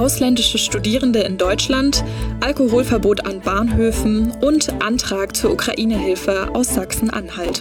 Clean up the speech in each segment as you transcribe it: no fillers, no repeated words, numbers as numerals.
ausländische Studierende in Deutschland, Alkoholverbot an Bahnhöfen und Antrag zur Ukraine-Hilfe aus Sachsen-Anhalt.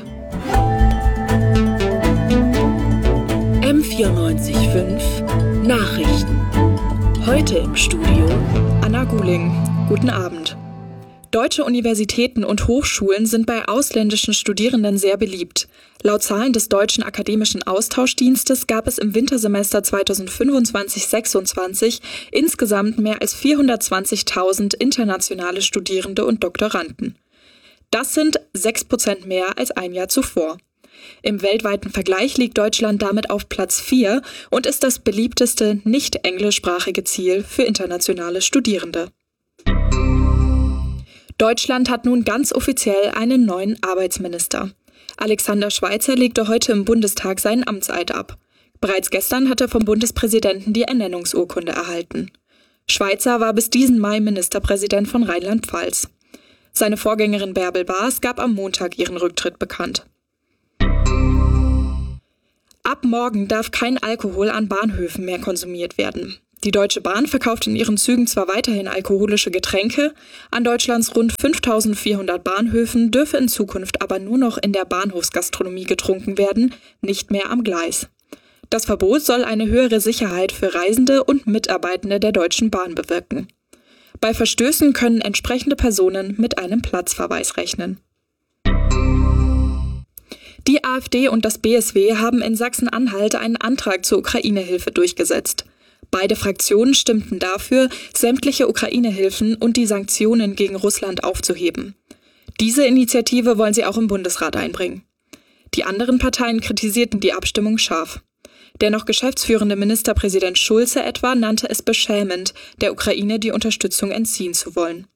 M94.5 Nachrichten. Heute im Studio Anna Guling. Guten Abend. Deutsche Universitäten und Hochschulen sind bei ausländischen Studierenden sehr beliebt. Laut Zahlen des Deutschen Akademischen Austauschdienstes gab es im Wintersemester 2025/26 insgesamt mehr als 420.000 internationale Studierende und Doktoranden. Das sind 6% mehr als ein Jahr zuvor. Im weltweiten Vergleich liegt Deutschland damit auf Platz 4 und ist das beliebteste nicht englischsprachige Ziel für internationale Studierende. Deutschland hat nun ganz offiziell einen neuen Arbeitsminister. Alexander Schweitzer legte heute im Bundestag seinen Amtseid ab. Bereits gestern hat er vom Bundespräsidenten die Ernennungsurkunde erhalten. Schweitzer war bis diesen Mai Ministerpräsident von Rheinland-Pfalz. Seine Vorgängerin Bärbel Baas gab am Montag ihren Rücktritt bekannt. Ab morgen darf kein Alkohol an Bahnhöfen mehr konsumiert werden. Die Deutsche Bahn verkauft in ihren Zügen zwar weiterhin alkoholische Getränke, an Deutschlands rund 5.400 Bahnhöfen dürfe in Zukunft aber nur noch in der Bahnhofsgastronomie getrunken werden, nicht mehr am Gleis. Das Verbot soll eine höhere Sicherheit für Reisende und Mitarbeitende der Deutschen Bahn bewirken. Bei Verstößen können entsprechende Personen mit einem Platzverweis rechnen. Die AfD und das BSW haben in Sachsen-Anhalt einen Antrag zur Ukraine-Hilfe durchgesetzt. Beide Fraktionen stimmten dafür, sämtliche Ukraine-Hilfen und die Sanktionen gegen Russland aufzuheben. Diese Initiative wollen sie auch im Bundesrat einbringen. Die anderen Parteien kritisierten die Abstimmung scharf. Der noch geschäftsführende Ministerpräsident Schulze etwa nannte es beschämend, der Ukraine die Unterstützung entziehen zu wollen.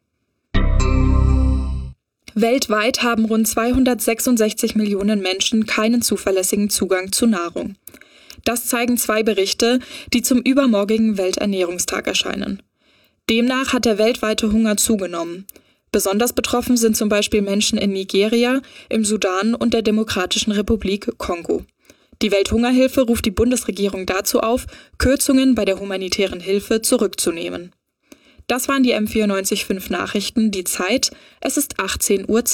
Weltweit haben rund 266 Millionen Menschen keinen zuverlässigen Zugang zu Nahrung. Das zeigen 2 Berichte, die zum übermorgigen Welternährungstag erscheinen. Demnach hat der weltweite Hunger zugenommen. Besonders betroffen sind zum Beispiel Menschen in Nigeria, im Sudan und der Demokratischen Republik Kongo. Die Welthungerhilfe ruft die Bundesregierung dazu auf, Kürzungen bei der humanitären Hilfe zurückzunehmen. Das waren die M94.5 Nachrichten, die Zeit, es ist 18:02 Uhr.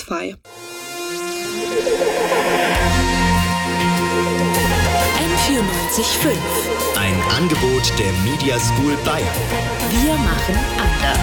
M94.5 Ein Angebot der Media School Bayern. Wir machen anders.